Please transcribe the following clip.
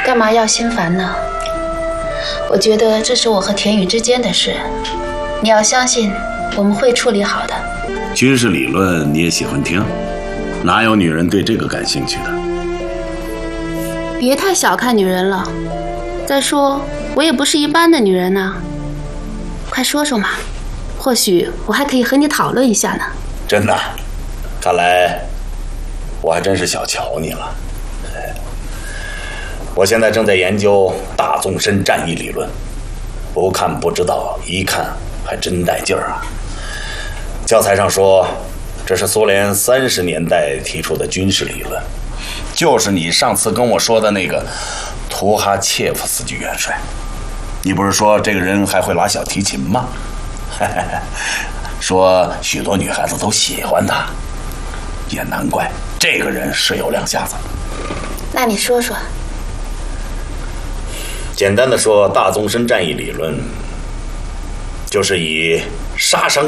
干嘛要心烦呢？我觉得这是我和田雨之间的事，你要相信我们会处理好的。 军事理论你也喜欢听？哪有女人对这个感兴趣的？ 别太小看女人了。再说，我也不是一般的女人啊。快说说嘛，或许我还可以和你讨论一下呢。 真的？看来我还真是小瞧你了。我现在正在研究大纵深战役理论，不看不知道，一看还真带劲儿啊。教材上说，这是苏联30年代提出的军事理论，就是你上次跟我说的那个图哈切夫斯基元帅。你不是说这个人还会拉小提琴吗？说许多女孩子都喜欢他，也难怪，这个人是有两下子。 那你说说。 简单的说，大纵深战役理论就是以杀伤